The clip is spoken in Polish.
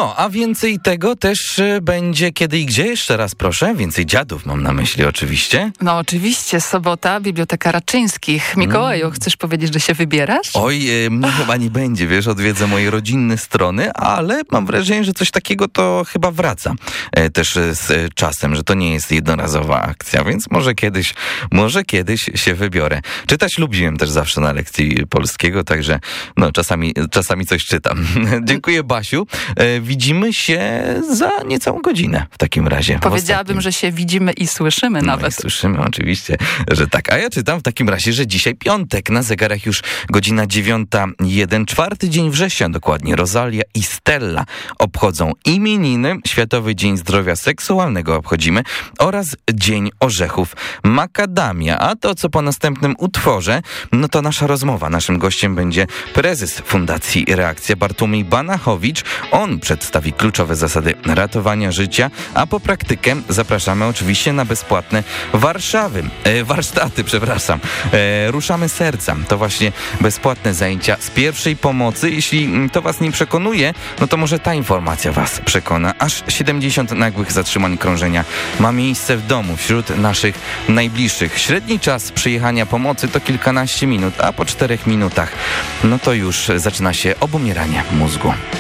No, a więcej tego też będzie kiedy i gdzie? Jeszcze raz proszę. Więcej dziadów mam na myśli oczywiście. No oczywiście, sobota, Biblioteka Raczyńskich. Mikołaju, chcesz powiedzieć, że się wybierasz? Oj, mnie chyba nie będzie, wiesz, odwiedzę moje rodzinne strony, ale mam wrażenie, że coś takiego to chyba wraca też z czasem, że to nie jest jednorazowa akcja, więc może kiedyś się wybiorę. Czytać lubiłem też zawsze na lekcji polskiego, także no czasami coś czytam. Dziękuję, Basiu. Widzimy się za niecałą godzinę w takim razie. Powiedziałabym, że się widzimy i słyszymy nawet. I słyszymy oczywiście, że tak. A ja czytam w takim razie, że dzisiaj piątek, na zegarach już godzina 9:01, 4 dzień września dokładnie. Rosalia i Stella obchodzą imieniny, Światowy Dzień Zdrowia Seksualnego obchodzimy oraz Dzień Orzechów Makadamia. A to, co po następnym utworze, no to nasza rozmowa. Naszym gościem będzie prezes Fundacji Reakcja Bartłomiej Banachowicz. On przedstawi kluczowe zasady ratowania życia, a po praktykę zapraszamy oczywiście na bezpłatne warsztaty. Ruszamy serca. To właśnie bezpłatne zajęcia z pierwszej pomocy. Jeśli to was nie przekonuje, no to może ta informacja was przekona. Aż 70 nagłych zatrzymań krążenia ma miejsce w domu wśród naszych najbliższych. Średni czas przyjechania pomocy to kilkanaście minut, a po 4 minutach no to już zaczyna się obumieranie mózgu.